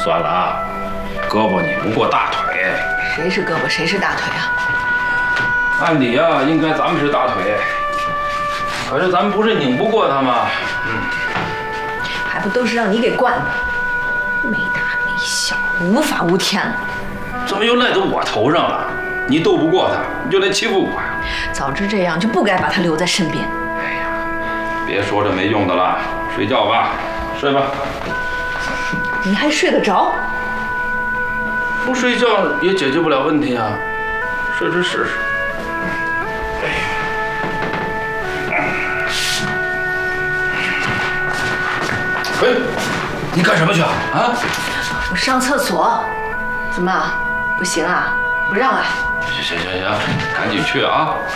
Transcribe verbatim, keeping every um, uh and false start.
算了啊，胳膊拧不过大腿。 谁是胳膊，谁是大腿啊？ 按理啊，应该咱们是大腿，可是咱们不是拧不过他吗？嗯， 还不都是让你给惯的，没大没小，无法无天了。 怎么又赖到我头上了？你斗不过他，你就来欺负我呀？ 早知这样，就不该把他留在身边。 哎呀，别说这没用的了，睡觉吧，睡吧。 你还睡得着？ 不睡觉也解决不了问题啊，睡睡试试。哎呀，哎，你干什么去啊？啊？ 我上厕所。怎么？不行啊？不让啊？ 行行行行，赶紧去啊！